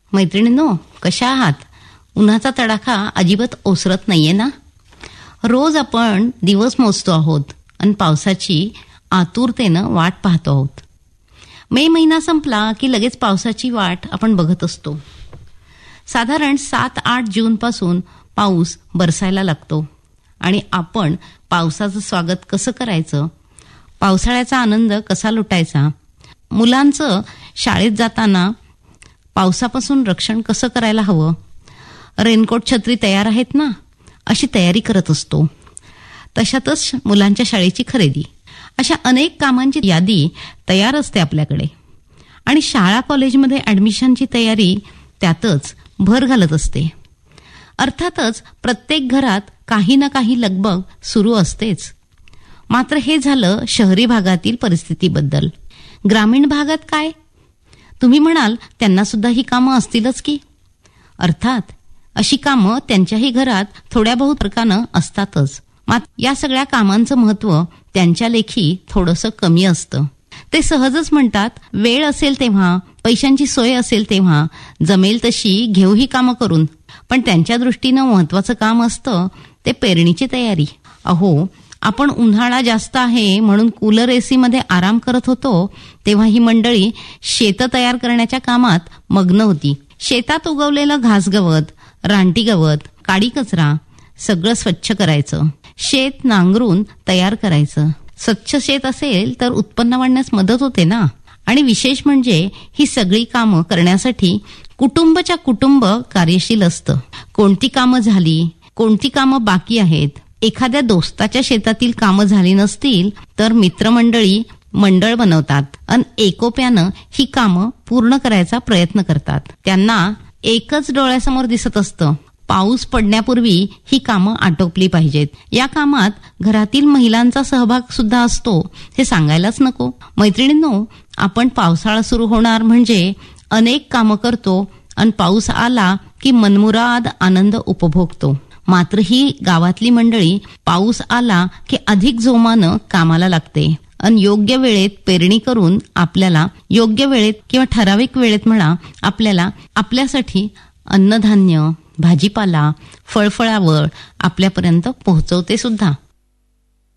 मैत्रिणींनो, कशा आहात? उन्हाचा तडाखा अजिबात ओसरत नाहीये ना? रोज आपण दिवस मोजतो आहोत आणि पावसाची आतुरतेनं वाट पाहतो आहोत. मे महिना संपला की लगेच पावसाची वाट आपण बघत असतो. साधारण 7-8 जूनपासून पाऊस बरसायला लागतो आणि आपण पावसाचं स्वागत कसं करायचं, पावसाळ्याचा आनंद कसा लुटायचा, मुलांचं शाळेत जाताना पावसापासून रक्षण कसं करायला हवं, रेनकोट छत्री तयार आहेत ना, अशी तयारी करत असतो. तशातच मुलांच्या शाळेची खरेदी, अशा अनेक कामांची यादी तयार असते आपल्याकडे. आणि शाळा कॉलेजमध्ये ॲडमिशनची तयारी त्यातच भर घालत असते. अर्थातच प्रत्येक घरात काही ना काही लगबग सुरू असतेच. मात्र हे झालं शहरी भागातील परिस्थितीबद्दल. ग्रामीण भागात काय? तुम्ही म्हणाल त्यांना सुद्धा ही कामं असतीलच की. अर्थात अशी कामं त्यांच्याही घरात थोड्या बहुत फरकानं असतातच. मात्र या सगळ्या कामांचं महत्त्व त्यांच्या लेखी थोडंसं कमी असतं. ते सहजच म्हणतात, वेळ असेल तेव्हा, पैशांची सोय असेल तेव्हा, जमेल तशी घेऊ ही कामं करून. पण त्यांच्या दृष्टीनं महत्त्वाचं काम असतं ते पेरणीची तयारी. अहो, आपण उन्हाळा जास्त आहे म्हणून कूलर एसीमध्ये आराम करत होतो तेव्हा ही मंडळी शेतं तयार करण्याच्या कामात मग्न होती. शेतात उगवलेलं घासगवत, रानटी गवत, काडी कचरा सगळं स्वच्छ करायचं. शेत नांगरून तयार करायचं. स्वच्छ शेत असेल तर उत्पन्न वाढण्यास मदत होते ना. आणि विशेष म्हणजे ही सगळी कामं करण्यासाठी कुटुंबच्या कुटुंब कार्यशील असतं. कोणती कामं झाली, कोणती कामं बाकी आहेत, एखाद्या दोस्ताच्या शेतातील कामं झाली नसतील तर मित्रमंडळी मंडळ बनवतात आणि एकोप्यानं ही कामं पूर्ण करायचा प्रयत्न करतात. त्यांना एकच डोळ्यासमोर दिसत असतं, पाऊस पडण्यापूर्वी ही कामं आटोपली पाहिजेत. या कामात घरातील महिलांचा सहभाग सुद्धा असतो, हे सांगायलाच नको. मैत्रिणींनो, आपण पावसाळा सुरू होणार म्हणजे अनेक कामं करतो आणि पाऊस आला की मनमुराद आनंद उपभोगतो. मात्र ही गावातली मंडळी पाऊस आला की अधिक जोमानं कामाला लागते आणि योग्य वेळेत पेरणी करून आपल्याला योग्य वेळेत किंवा ठराविक वेळेत म्हणा आपल्याला आपल्यासाठी अन्नधान्य, भाजीपाला, फळफळावळ आपल्यापर्यंत पोहोचवते सुद्धा.